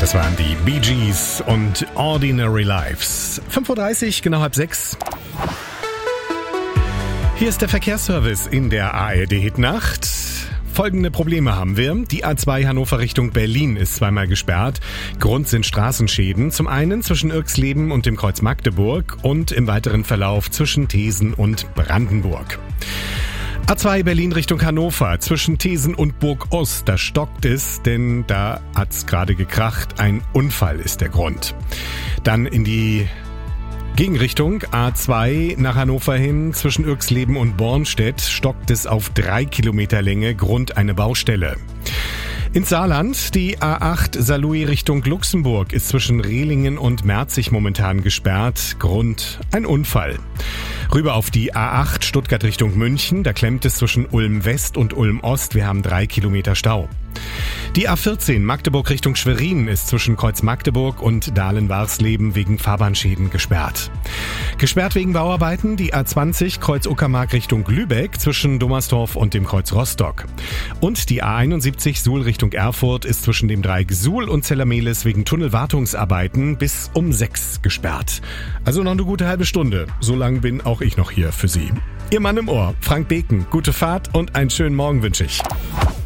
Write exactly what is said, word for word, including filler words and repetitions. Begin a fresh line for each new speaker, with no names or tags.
Das waren die Bee Gees und Ordinary Lives. fünf Uhr dreißig, genau halb sechs. Hier ist der Verkehrsservice in der A R D-Hitnacht. Folgende Probleme haben wir. Die A zwei Hannover Richtung Berlin ist zweimal gesperrt. Grund sind Straßenschäden. Zum einen zwischen Irxleben und dem Kreuz Magdeburg und im weiteren Verlauf zwischen Thesen und Brandenburg. A zwei Berlin Richtung Hannover, zwischen Thesen und Burg Ost, da stockt es, denn da hat's gerade gekracht. Ein Unfall ist der Grund. Dann in die Gegenrichtung A zwei nach Hannover hin, zwischen Irxleben und Bornstedt stockt es auf drei Kilometer Länge, Grund eine Baustelle. Ins Saarland, die A acht Saarlouis Richtung Luxemburg ist zwischen Rehlingen und Merzig momentan gesperrt, Grund ein Unfall. Rüber auf die A acht Stuttgart Richtung München, da klemmt es zwischen Ulm West und Ulm Ost, wir haben drei Kilometer Stau. Die A vierzehn Magdeburg Richtung Schwerin ist zwischen Kreuz Magdeburg und Dahlen-Warsleben wegen Fahrbahnschäden gesperrt. Gesperrt wegen Bauarbeiten die A zwanzig Kreuz Uckermark Richtung Lübeck zwischen Dommersdorf und dem Kreuz Rostock. Und die A einundsiebzig Suhl Richtung Erfurt ist zwischen dem Dreieck Suhl und Zellermehlis wegen Tunnelwartungsarbeiten bis um sechs gesperrt. Also noch eine gute halbe Stunde. So lang bin auch ich noch hier für Sie. Ihr Mann im Ohr, Frank Beken. Gute Fahrt und einen schönen Morgen wünsche ich.